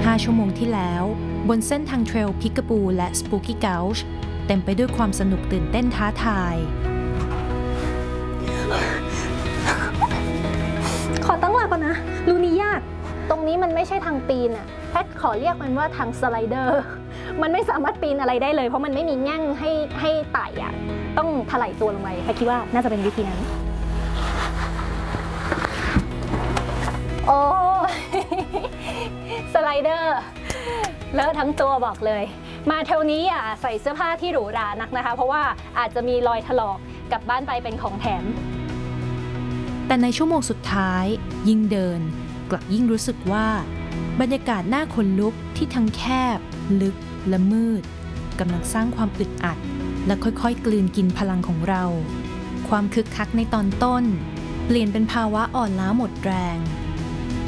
5 ชั่วโมงที่แล้วบนเส้นทางเทรลพิกาบูและสปูกี้เกลช์เต็มไปด้วยความสนุกตื่นเต้นท้าทายขอตั้งหลักก่อนนะรูนี้ยากตรงนี้มันไม่ใช่ทางปีนอะแพทขอเรียกมันว่าทางสไลเดอร์มันไม่สามารถปีนอะไรได้เลยเพราะมันไม่มีแง่งให้ไต่อะต้องถลายตัวลงไปแพทคิดว่าน่าจะเป็นวิธีนั้นโอ้สไลเดอร์เลอะทั้งตัวบอกเลยมาเทวนี้อย่าใส่เสื้อผ้าที่หรูหรานักนะคะเพราะว่าอาจจะมีรอยถลอกกลับบ้านไปเป็นของแถมแต่ในชั่วโมงสุดท้ายยิ่งเดินกลับยิ่งรู้สึกว่าบรรยากาศน่าขนลุกที่ทั้งแคบลึกและมืดกำลังสร้างความอึดอัดและค่อยๆกลืนกินพลังของเราความคึกคักในตอนต้นเปลี่ยนเป็นภาวะอ่อนล้าหมดแรง